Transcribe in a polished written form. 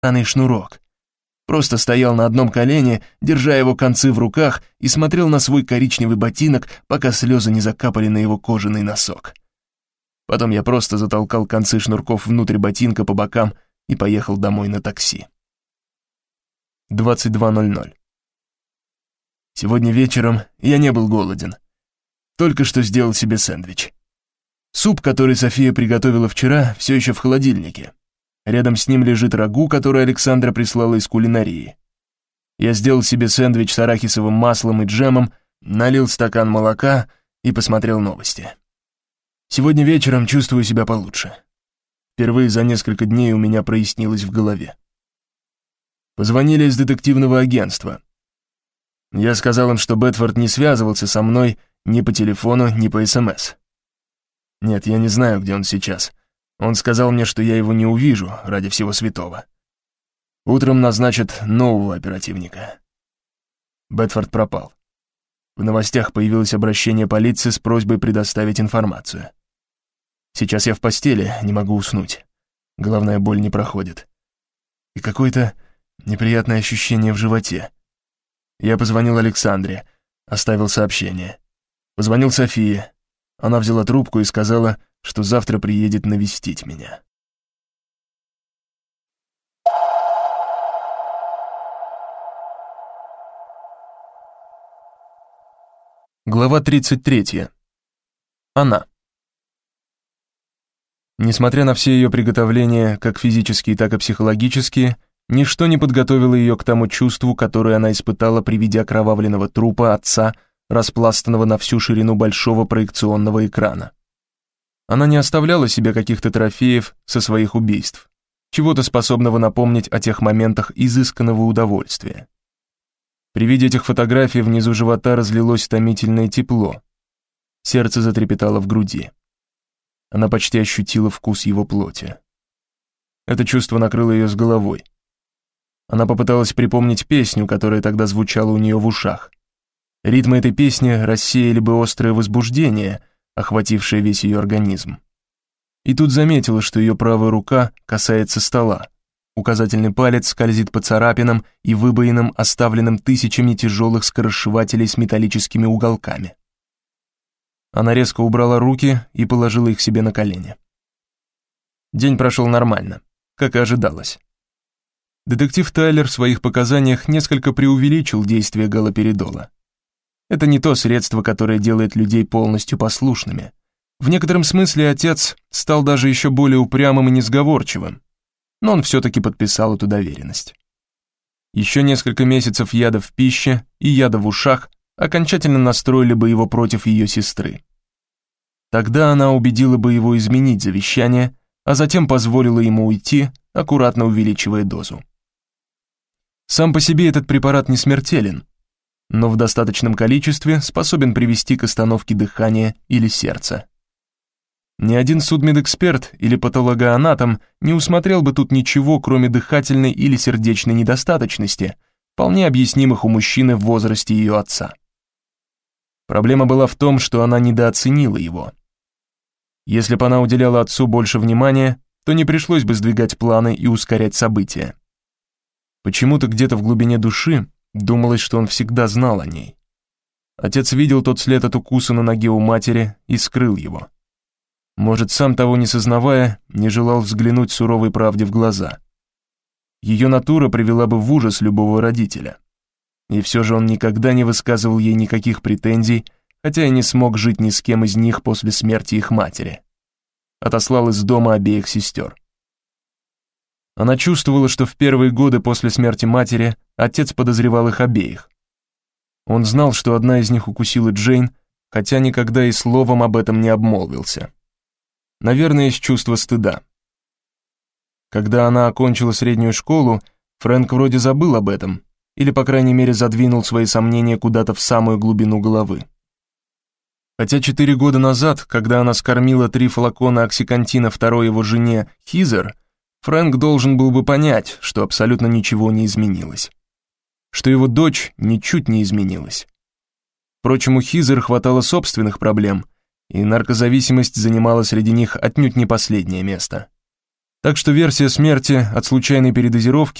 сраный шнурок. Просто стоял на одном колене, держа его концы в руках, и смотрел на свой коричневый ботинок, пока слезы не закапали на его кожаный носок. Потом я просто затолкал концы шнурков внутрь ботинка по бокам и поехал домой на такси. 22:00. Сегодня вечером я не был голоден. Только что сделал себе сэндвич. Суп, который София приготовила вчера, все еще в холодильнике. Рядом с ним лежит рагу, который Александра прислала из кулинарии. Я сделал себе сэндвич с арахисовым маслом и джемом, налил стакан молока и посмотрел новости. Сегодня вечером чувствую себя получше. Впервые за несколько дней у меня прояснилось в голове. Позвонили из детективного агентства. Я сказал им, что Бетфорд не связывался со мной ни по телефону, ни по СМС. Нет, я не знаю, где он сейчас. Он сказал мне, что я его не увижу ради всего святого. Утром назначат нового оперативника. Бетфорд пропал. В новостях появилось обращение полиции с просьбой предоставить информацию. Сейчас я в постели, не могу уснуть. Головная боль не проходит. И какое-то неприятное ощущение в животе. Я позвонил Александре, оставил сообщение. Позвонил Софии. Она взяла трубку и сказала, что завтра приедет навестить меня. Глава 33. Она. Несмотря на все ее приготовления, как физические, так и психологические, ничто не подготовило ее к тому чувству, которое она испытала при виде окровавленного трупа отца, распластанного на всю ширину большого проекционного экрана. Она не оставляла себе каких-то трофеев со своих убийств, чего-то способного напомнить о тех моментах изысканного удовольствия. При виде этих фотографий внизу живота разлилось томительное тепло. Сердце затрепетало в груди. Она почти ощутила вкус его плоти. Это чувство накрыло ее с головой. Она попыталась припомнить песню, которая тогда звучала у нее в ушах. Ритмы этой песни рассеяли бы острое возбуждение, охватившее весь ее организм. И тут заметила, что ее правая рука касается стола. Указательный палец скользит по царапинам и выбоинам, оставленным тысячами тяжелых скоросшивателей с металлическими уголками. Она резко убрала руки и положила их себе на колени. День прошел нормально, как и ожидалось. Детектив Тайлер в своих показаниях несколько преувеличил действие галоперидола. Это не то средство, которое делает людей полностью послушными. В некотором смысле отец стал даже еще более упрямым и несговорчивым, но он все-таки подписал эту доверенность. Еще несколько месяцев яда в пище и яда в ушах окончательно настроили бы его против ее сестры. Тогда она убедила бы его изменить завещание, а затем позволила ему уйти, аккуратно увеличивая дозу. Сам по себе этот препарат не смертелен, но в достаточном количестве способен привести к остановке дыхания или сердца. Ни один судмедэксперт или патологоанатом не усмотрел бы тут ничего, кроме дыхательной или сердечной недостаточности, вполне объяснимых у мужчины в возрасте ее отца. Проблема была в том, что она недооценила его. Если бы она уделяла отцу больше внимания, то не пришлось бы сдвигать планы и ускорять события. Почему-то где-то в глубине души думалось, что он всегда знал о ней. Отец видел тот след от укуса на ноге у матери и скрыл его. Может, сам того не сознавая, не желал взглянуть суровой правде в глаза. Ее натура привела бы в ужас любого родителя. И все же он никогда не высказывал ей никаких претензий, хотя и не смог жить ни с кем из них после смерти их матери. Отослал из дома обеих сестер. Она чувствовала, что в первые годы после смерти матери отец подозревал их обеих. Он знал, что одна из них укусила Джейн, хотя никогда и словом об этом не обмолвился. Наверное, из чувства стыда. Когда она окончила среднюю школу, Фрэнк вроде забыл об этом, или, по крайней мере, задвинул свои сомнения куда-то в самую глубину головы. Хотя 4 года назад, когда она скормила 3 флакона оксикантина второй его жене, Хизер, Фрэнк должен был бы понять, что абсолютно ничего не изменилось. Что его дочь ничуть не изменилась. Впрочем, у Хизер хватало собственных проблем, и наркозависимость занимала среди них отнюдь не последнее место. Так что версия смерти от случайной передозировки